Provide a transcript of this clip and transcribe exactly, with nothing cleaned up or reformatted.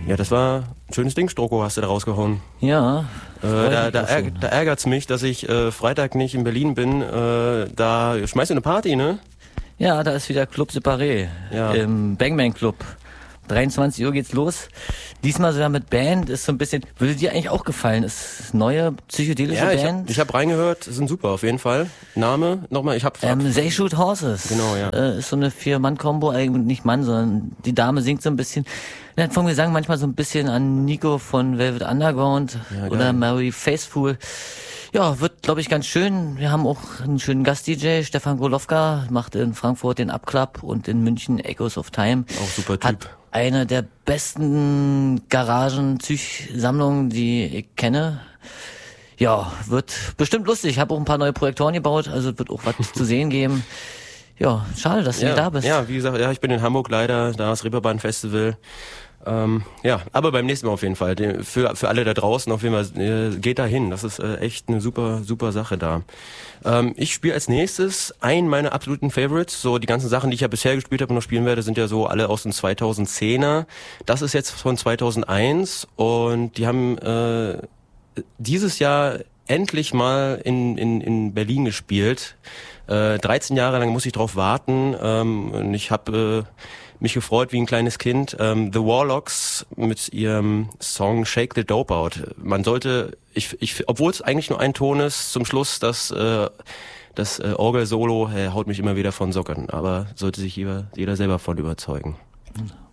Ja, das war ein schönes Ding, Stroko, hast du da rausgehauen. Ja. Äh, da da, ärg- da ärgert's mich, dass ich äh, Freitag nicht in Berlin bin. Äh, da schmeißt du eine Party, ne? Ja, da ist wieder Club Separé Ja. im Bang Bang Club. dreiundzwanzig Uhr geht's los. Diesmal sogar mit Band, ist so ein bisschen, würde dir eigentlich auch gefallen, ist neue psychedelische Ja, ich Band. hab, ich hab reingehört, sind super auf jeden Fall. Name, nochmal, ich hab... Ähm, They Shoot Horses. Genau, ja. Äh, ist so eine Vier-Mann-Kombo, eigentlich nicht Mann, sondern die Dame singt so ein bisschen, ja, vom Gesang manchmal so ein bisschen an Nico von Velvet Underground Ja, geil. oder Mary Faithfull. Ja, wird, glaube ich, ganz schön. Wir haben auch einen schönen Gast-D J, Stefan Golowka, macht in Frankfurt den Up-Club und in München Echoes of Time. Auch super Typ. Hat eine der besten Garagen-Psych-Sammlungen, die ich kenne. Ja, wird bestimmt lustig. Ich habe auch ein paar neue Projektoren gebaut, also es wird auch was zu sehen geben. Ja, schade, dass du ja, nicht da bist. Ja, wie gesagt, ja, ich bin in Hamburg leider, da ist Reeperbahn Festival. Ähm, ja, aber beim nächsten Mal auf jeden Fall. Den- Für, für alle da draußen auf jeden Fall, äh, geht da hin. Das ist äh, echt eine super, super Sache da. Ähm, ich spiele als nächstes einen meiner absoluten Favorites. So die ganzen Sachen, die ich ja bisher gespielt habe und noch spielen werde, sind ja so alle aus den zweitausendzehner. Das ist jetzt von zweitausendeins und die haben äh, dieses Jahr endlich mal in, in, in Berlin gespielt. Äh, dreizehn Jahre lang muss ich drauf warten. Ähm, und ich habe äh, mich gefreut wie ein kleines Kind. Ähm, The Warlocks mit ihrem Song Shake the Dope Out. Man sollte, ich, ich, obwohl es eigentlich nur ein Ton ist, zum Schluss das, äh, das äh, Orgel-Solo äh, haut mich immer wieder von Socken. Aber sollte sich jeder, jeder selber von überzeugen.